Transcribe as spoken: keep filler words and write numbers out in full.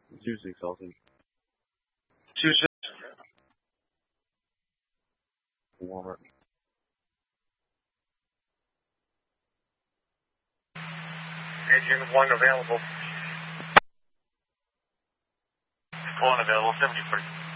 Two six sausage. Two six. Walmart. Engine one available. One available, seventy-three.